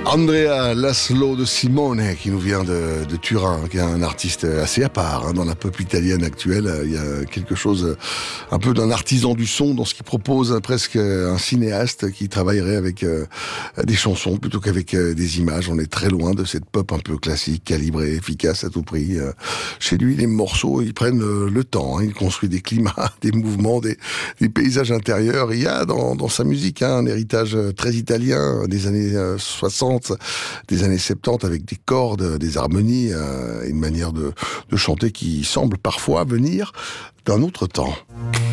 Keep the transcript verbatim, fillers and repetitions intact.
Andrea Laszlo de Simone, qui nous vient de, de Turin, qui est un artiste assez à part hein, dans la pop italienne actuelle. Il y a quelque chose, un peu d'un artisan du son dans ce qu'il propose, hein, presque un cinéaste qui travaillerait avec euh, des chansons plutôt qu'avec euh, des images. On est très loin de cette pop un peu classique, calibrée, efficace à tout prix. Euh, chez lui, les morceaux, ils prennent euh, le temps. Hein, il construit des climats, des mouvements, des, des paysages intérieurs. Il y a dans, dans sa musique hein, un héritage très italien des années euh, soixante, des années soixante-dix avec des cordes, des harmonies, euh, une manière de, de chanter qui semble parfois venir d'un autre temps.